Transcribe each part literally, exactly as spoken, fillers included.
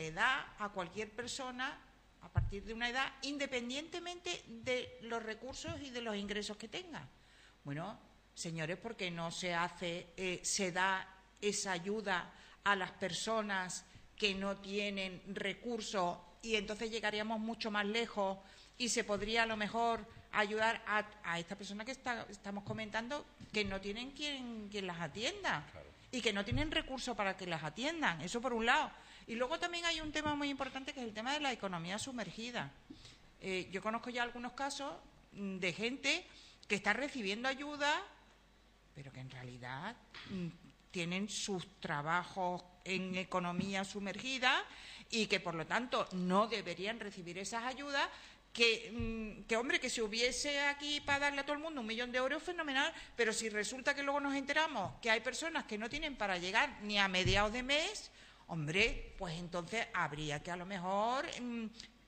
le da a cualquier persona a partir de una edad, independientemente de los recursos y de los ingresos que tenga. Bueno, señores, ¿por qué no se hace, eh, se da esa ayuda a las personas que no tienen recursos y entonces llegaríamos mucho más lejos y se podría a lo mejor ayudar a, a esta persona que está, estamos comentando que no tienen quien, quien las atienda? Claro. Y que no tienen recursos para que las atiendan, eso por un lado. Y luego también hay un tema muy importante que es el tema de la economía sumergida. Eh, yo conozco ya algunos casos de gente que está recibiendo ayuda, pero que en realidad mm, tienen sus trabajos en economía sumergida y que por lo tanto no deberían recibir esas ayudas. Que, que, hombre, que si hubiese aquí para darle a todo el mundo un millón de euros, fenomenal, pero si resulta que luego nos enteramos que hay personas que no tienen para llegar ni a mediados de mes, hombre, pues entonces habría que a lo mejor mmm,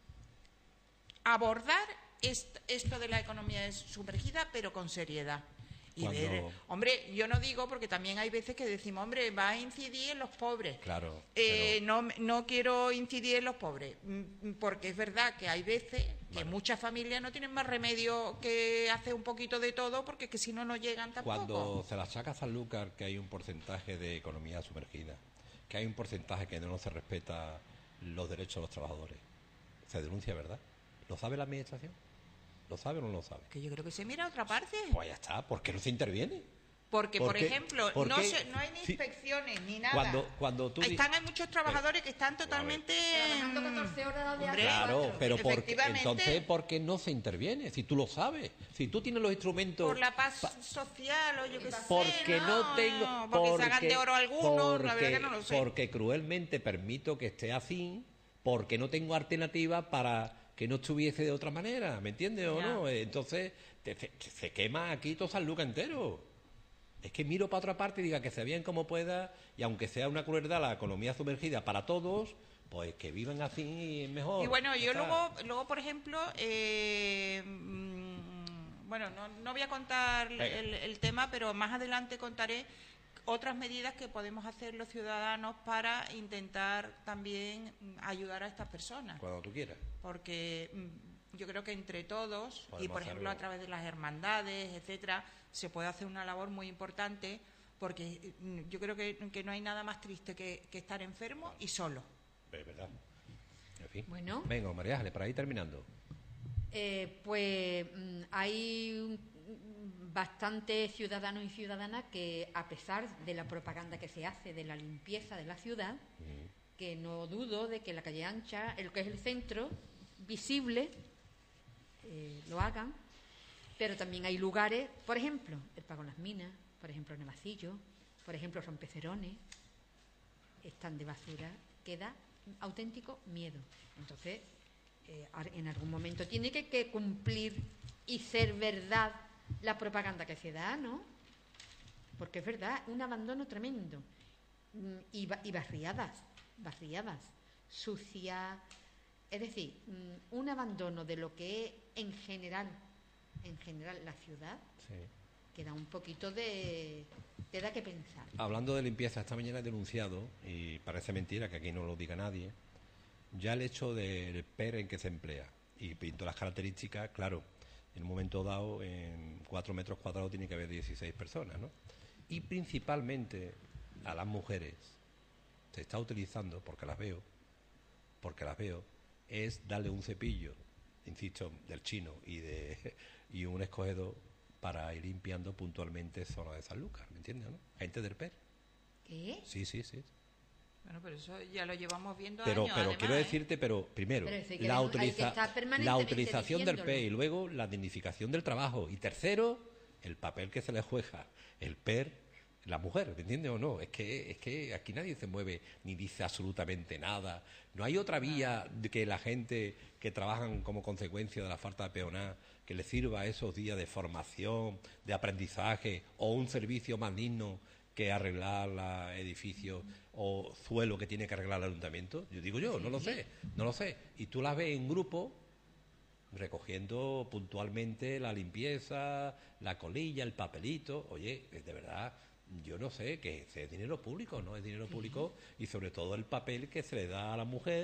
abordar est esto de la economía sumergida, pero con seriedad. Y Cuando... ver, hombre, yo no digo, porque también hay veces que decimos, hombre, va a incidir en los pobres. Claro. Eh, pero... no, no quiero incidir en los pobres, porque es verdad que hay veces que bueno. muchas familias no tienen más remedio que hacer un poquito de todo, porque es que si no, no llegan tampoco. Cuando se la saca a Sanlúcar que hay un porcentaje de economía sumergida, que hay un porcentaje que no se respeta los derechos de los trabajadores, se denuncia, ¿verdad? ¿Lo sabe la administración? ¿Lo sabe o no lo sabe? Que yo creo que se mira a otra parte. Pues ya está, ¿por qué no se interviene? Porque, ¿Por por qué? ejemplo, ¿Por no, qué? se, no hay ni inspecciones sí. ni nada. Cuando, cuando tú están, hay muchos trabajadores pero, que están totalmente... Trabajando catorce horas al día. Claro, pero por, entonces, ¿por qué no se interviene? Si tú lo sabes, si tú tienes los instrumentos... Por la paz pa social o yo qué sé. Porque no, no tengo... No, porque, porque se hagan de oro algunos, porque, la verdad que no lo sé. Porque cruelmente permito que esté así, porque no tengo alternativa para... que no estuviese de otra manera, ¿me entiendes o no? Entonces, te, te, se quema aquí todo Sanlúcar entero. Es que miro para otra parte y diga que se vean como pueda, y aunque sea una crueldad la economía sumergida para todos, pues que vivan así mejor. Y bueno, yo luego, luego, por ejemplo, eh, mmm, bueno, no, no voy a contar el, el tema, pero más adelante contaré otras medidas que podemos hacer los ciudadanos para intentar también ayudar a estas personas. Cuando tú quieras. Porque mmm, yo creo que entre todos, podemos y por ejemplo hacerlo. A través de las hermandades, etcétera, se puede hacer una labor muy importante, porque mmm, yo creo que, que no hay nada más triste que, que estar enfermo y solo. Es verdad. En fin. Bueno. Venga, María Ángeles, para ir terminando. Eh, pues mmm, hay un bastantes ciudadanos y ciudadanas que, a pesar de la propaganda que se hace de la limpieza de la ciudad, mm. que no dudo de que la calle ancha, el que es el centro visible, eh, lo hagan, pero también hay lugares, por ejemplo, el Pago en las Minas, por ejemplo, Navacillo, por ejemplo, Rompecerones, están de basura, que da auténtico miedo. Entonces, eh, en algún momento tiene que, que cumplir y ser verdad la propaganda que se da, ¿no? Porque es verdad, un abandono tremendo. Y, y barriadas, barriadas, sucia. Es decir, un abandono de lo que es en general, en general la ciudad, sí. que da un poquito de... te da que pensar. Hablando de limpieza, esta mañana he denunciado, y parece mentira que aquí no lo diga nadie, ya el hecho del P E R en que se emplea. Y pinto las características, claro. En un momento dado, en cuatro metros cuadrados tiene que haber dieciséis personas, ¿no? Y principalmente a las mujeres se está utilizando, porque las veo, porque las veo, es darle un cepillo, insisto, del chino y de y un escogedor para ir limpiando puntualmente zonas de Sanlúcar, ¿me entiendes, no? Gente del P E R. ¿Qué? Sí, sí, sí. Bueno, pero eso ya lo llevamos viendo pero, años, Pero además, quiero ¿eh? decirte, pero primero, pero si la, utiliza, la utilización diciéndolo. del P E y luego la dignificación del trabajo. Y tercero, el papel que se le juega el P E R, la mujer, ¿me entiendes o no? Es que, es que aquí nadie se mueve ni dice absolutamente nada. No hay otra vía de que la gente que trabajan como consecuencia de la falta de peonal, que le sirva esos días de formación, de aprendizaje o un servicio más digno que arreglar los edificios o suelo que tiene que arreglar el ayuntamiento. Yo digo yo, no lo sé, no lo sé. Y tú las ves en grupo recogiendo puntualmente la limpieza, la colilla, el papelito. Oye, de verdad, yo no sé, que es dinero público, ¿no? Es dinero público y sobre todo el papel que se le da a la mujer